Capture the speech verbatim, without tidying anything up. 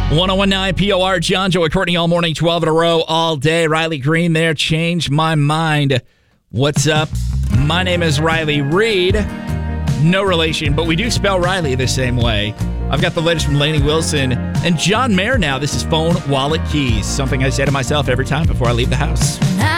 one oh one point nine P O R, John, Joey, Courtney, all morning, twelve in a row, all day. Riley Green there, changed my mind. What's up? My name is Riley Reed. No relation, but we do spell Riley the same way. I've got the latest from Lainey Wilson and John Mayer now. This is Phone, Wallet, Keys, something I say to myself every time before I leave the house.